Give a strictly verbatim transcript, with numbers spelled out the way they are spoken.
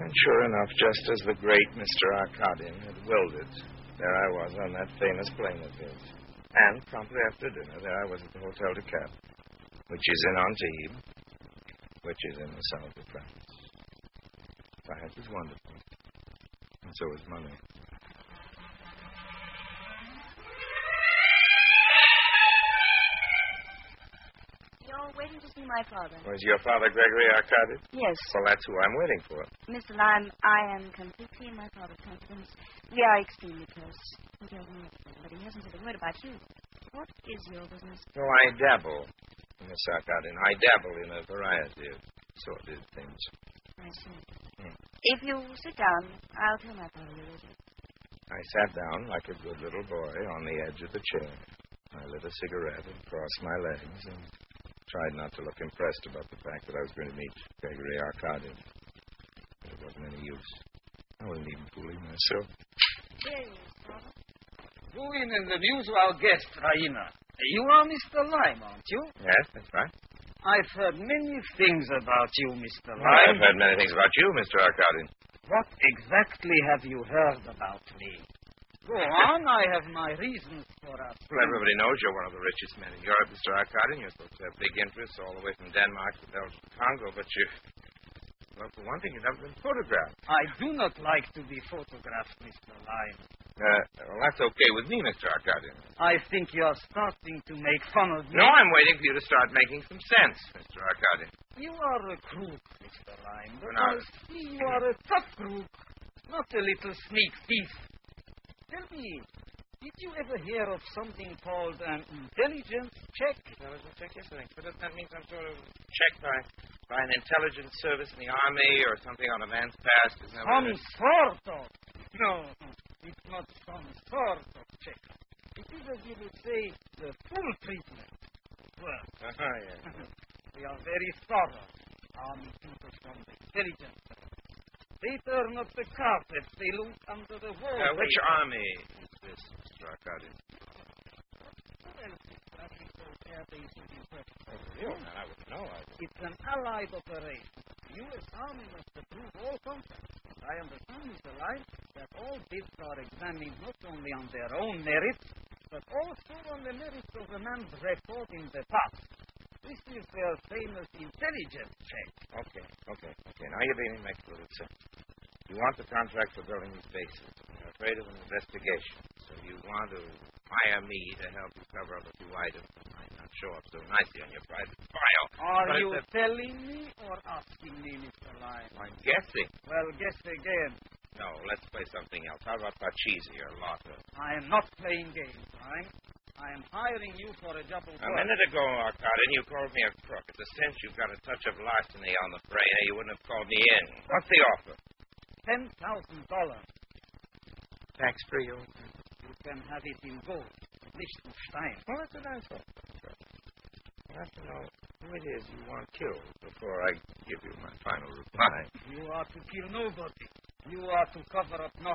And sure enough, just as the great Mister Arkadin had willed it, there I was on that famous plane of his. And promptly after dinner, there I was at the Hotel de Cap, which is in Antibes, which is in the south of France. Science is wonderful, and so is money. You're waiting to see my father. Was your father Gregory Arkadin? Yes. Well, that's who I'm waiting for. Mister Lime, I am completely in my father's confidence. We are extremely close. He tells me everything, but he hasn't said a word about you. What is your business? So I dabble, Miss Arkadin. I dabble in a variety of sordid things. I see. Hmm. If you sit down, I'll tell my father you're ready. I sat down like a good little boy on the edge of the chair. I lit a cigarette and crossed my legs and tried not to look impressed about the fact that I was going to meet Gregory Arkadin. But it wasn't any use. I wasn't even fooling myself. There he is, Father. You in the news of our guest, Raina. You are Mister Lime, aren't you? Yes, that's right. I've heard many things about you, Mister Well, Lime. I've heard many things about you, Mister Arkadin. What exactly have you heard about me? Go on, I have my reasons for asking. Well, everybody knows you're one of the richest men in Europe, Mister Arkadin. You're supposed to have big interests all the way from Denmark to Belgium to Congo, but you... Well, for one thing, you've never been photographed. I do not like to be photographed, Mister Lime. Uh, well, that's okay with me, Mister Arkadin. I think you are starting to make fun of me. No, I'm waiting for you to start making some sense, Mister Arkadin. You are a crook, Mister Lime. But No. I see you are a tough crook, not a little sneak thief. Tell me, did you ever hear of something called an intelligence check? Intelligence check, yes, I think. But that means some sort of check by, by an intelligence service in the army or something on a man's past. Isn't that what Some it is? sort of. No, it's not some sort of check. It is, as you would say, the full treatment. Well, Oh, yeah. we are very thorough. Army people from the intelligence service. They turn up the carpets. They look under the wall. Uh, which army is this, Mister Arkadin? Oh, man, I wouldn't know. I... It's an allied operation. The U S Army must approve all contracts. I understand, Mister Lime, that all bids are examined not only on their own merits, but also on the merits of the man's record in the past. This is their famous intelligence check. Okay, okay, okay. Now you're beginning to make a little sense. You want the contract for building these bases. You're afraid of an investigation. So you want to hire me to help you cover up a few items that might not show up so nicely on your private file. Are But you it's a- telling me or asking me, Mister Lime? I'm guessing. Well, guess again. No, let's play something else. How about Pachisi or Lotta? I am not playing games, Lime. I am hiring you for a job of A work. minute ago, Arkadin, you called me a crook. It's a cinch you've got a touch of larceny on the fray. You wouldn't have called me in. What's the offer? Ten thousand dollars. Tax-free, old You can have it in gold. Liechtenstein. Well, that's a nice offer. I have to know who it is you want killed before I give you my final reply. You are to kill nobody. You are to cover up nothing.